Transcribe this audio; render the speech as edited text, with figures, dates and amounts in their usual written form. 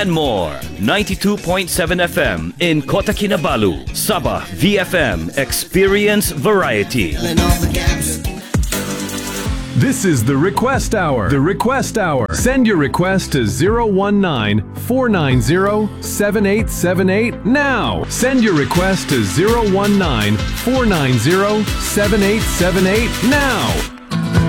and more. 92.7 FM in Kota Kinabalu. Sabah VFM. Experience variety. This is the Request Hour. The Request Hour. Send your request to 019-490-7878 now. Send your request to 019-490-7878 now.